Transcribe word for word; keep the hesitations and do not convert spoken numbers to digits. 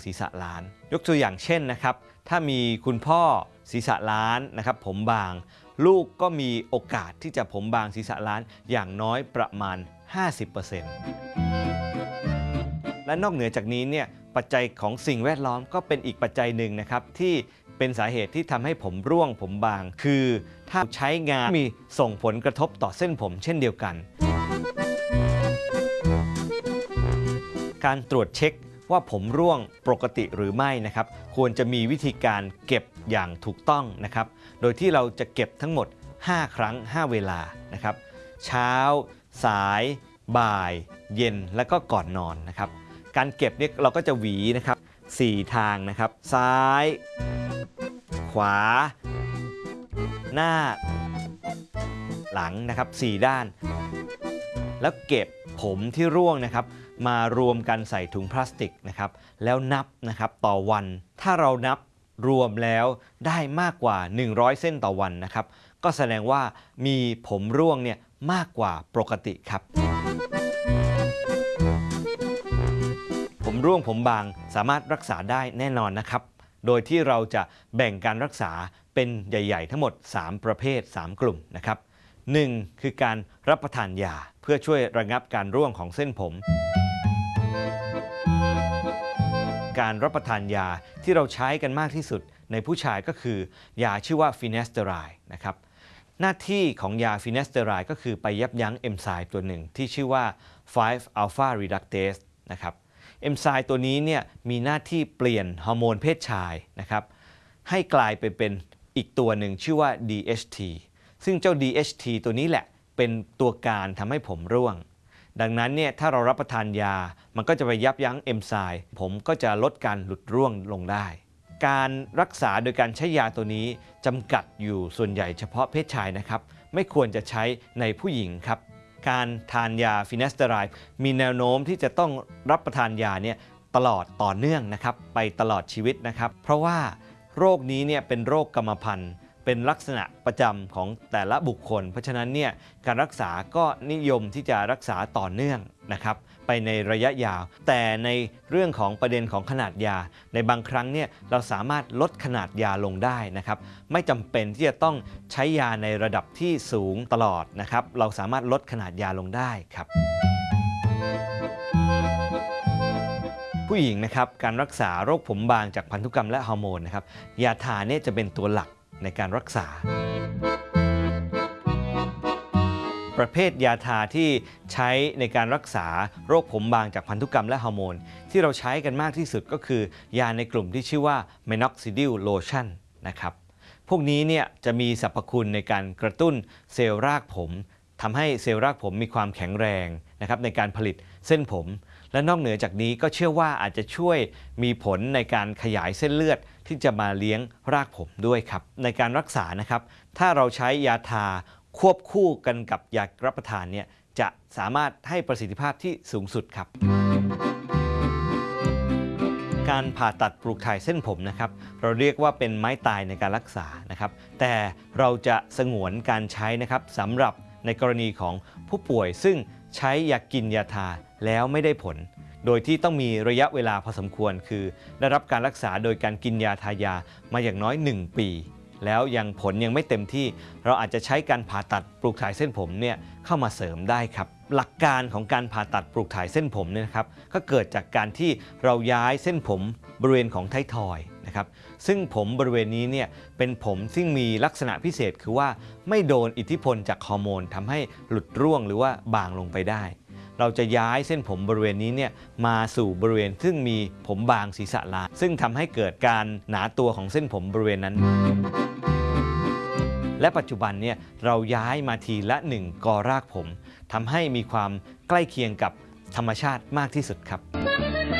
ศีรษะล้านยกตัวอย่างเช่นนะครับถ้ามีคุณพ่อศีรษะล้านนะครับผมบางลูกก็มีโอกาสที่จะผมบางศีรษะล้านอย่างน้อยประมาณ ห้าสิบเปอร์เซ็นต์ และนอกเหนือจากนี้เนี่ยปัจจัยของสิ่งแวดล้อมก็เป็นอีกปัจจัยหนึ่งนะครับที่เป็นสาเหตุที่ทำให้ผมร่วงผมบางคือถ้าใช้งานมีส่งผลกระทบต่อเส้นผมเช่นเดียวกันการตรวจเช็คว่าผมร่วงปกติหรือไม่นะครับควรจะมีวิธีการเก็บอย่างถูกต้องนะครับโดยที่เราจะเก็บทั้งหมดห้าครั้งห้าเวลานะครับเช้าสายบ่ายเย็นแล้วก็ก่อนนอนนะครับการเก็บเนี่ยเราก็จะหวีนะครับสี่ทางนะครับซ้ายขวาหน้าหลังนะครับสี่ด้านแล้วเก็บผมที่ร่วงนะครับมารวมกันใส่ถุงพลาสติกนะครับแล้วนับนะครับต่อวันถ้าเรานับรวมแล้วได้มากกว่าหนึ่งร้อยเส้นต่อวันนะครับก็แสดงว่ามีผมร่วงเนี่ยมากกว่าปกติครับผมร่วงผมบางสามารถรักษาได้แน่นอนนะครับโดยที่เราจะแบ่งการรักษาเป็นใหญ่ๆทั้งหมดสามประเภทสามกลุ่มนะครับหนึ่งคือการรับประทานยาเพื่อช่วยระงับการร่วงของเส้นผมการรับประทานยาที่เราใช้กันมากที่สุดในผู้ชายก็คือยาชื่อว่าฟินสเตอไรด์นะครับหน้าที่ของยาฟินสเตอไรด์ก็คือไปยับยั้งเอนไซม์ตัวหนึ่งที่ชื่อว่า ไฟว์ อัลฟา รีดักเตส นะครับเอนไซม์ตัวนี้เนี่ยมีหน้าที่เปลี่ยนฮอร์โมนเพศชายนะครับให้กลายไปเป็นอีกตัวหนึ่งชื่อว่า ดี เอช ที ซึ่งเจ้า ดี เอช ที ตัวนี้แหละเป็นตัวการทำให้ผมร่วงดังนั้นเนี่ยถ้าเรารับประทานยามันก็จะไปยับยั้งเอนไซม์ผมก็จะลดการหลุดร่วงลงได้การรักษาโดยการใช้ยาตัวนี้จำกัดอยู่ส่วนใหญ่เฉพาะเพศชายนะครับไม่ควรจะใช้ในผู้หญิงครับการทานยาฟินสเตอไรด์มีแนวโน้มที่จะต้องรับประทานยาเนี่ยตลอดต่อเนื่องนะครับไปตลอดชีวิตนะครับเพราะว่าโรคนี้เนี่ยเป็นโรคกรรมพันธุ์เป็นลักษณะประจำของแต่ละบุคคลเพราะฉะนั้นเนี่ยการรักษาก็นิยมที่จะรักษาต่อเนื่องนะครับไปในระยะยาวแต่ในเรื่องของประเด็นของขนาดยาในบางครั้งเนี่ยเราสามารถลดขนาดยาลงได้นะครับไม่จำเป็นที่จะต้องใช้ยาในระดับที่สูงตลอดนะครับเราสามารถลดขนาดยาลงได้ครับผู้หญิงนะครับการรักษาโรคผมบางจากพันธุกรรมและฮอร์โมนนะครับยาทาเนี่ยจะเป็นตัวหลักในการรักษาประเภทยาทาที่ใช้ในการรักษาโรคผมบางจากพันธุกรรมและฮอร์โมนที่เราใช้กันมากที่สุดก็คือยาในกลุ่มที่ชื่อว่า เมนอกซิดิล โลชั่น นะครับพวกนี้เนี่ยจะมีสรรพคุณในการกระตุ้นเซลล์รากผมทำให้เซลล์รากผมมีความแข็งแรงนะครับในการผลิตเส้นผมและนอกเหนือจากนี้ก็เชื่อว่าอาจจะช่วยมีผลในการขยายเส้นเลือดที่จะมาเลี้ยงรากผมด้วยครับในการรักษานะครับถ้าเราใช้ยาทาควบคู่กันกับยารับประทานเนี่ยจะสามารถให้ประสิทธิภาพที่สูงสุดครับการผ่าตัดปลูกถ่ายเส้นผมนะครับเราเรียกว่าเป็นไม้ตายในการรักษานะครับแต่เราจะสงวนการใช้นะครับสำหรับในกรณีของผู้ป่วยซึ่งใช้ยากินยาทาแล้วไม่ได้ผลโดยที่ต้องมีระยะเวลาพอสมควรคือได้รับการรักษาโดยการกินยาทายามาอย่างน้อยหนึ่งปีแล้วยังผลยังไม่เต็มที่เราอาจจะใช้การผ่าตัดปลูกถ่ายเส้นผมเนี่ยเข้ามาเสริมได้ครับหลักการของการผ่าตัดปลูกถ่ายเส้นผมเนี่ยนะครับก็เกิดจากการที่เราย้ายเส้นผมบริเวณของไททอยด์นะครับซึ่งผมบริเวณนี้เนี่ยเป็นผมซึ่งมีลักษณะพิเศษคือว่าไม่โดนอิทธิพลจากฮอร์โมนทำให้หลุดร่วงหรือว่าบางลงไปได้เราจะย้ายเส้นผมบริเวณนี้เนี่ยมาสู่บริเวณซึ่งมีผมบางศีรษะล้านซึ่งทำให้เกิดการหนาตัวของเส้นผมบริเวณนั้นและปัจจุบันเนี่ยเราย้ายมาทีละหนึ่งกอรากผมทำให้มีความใกล้เคียงกับธรรมชาติมากที่สุดครับ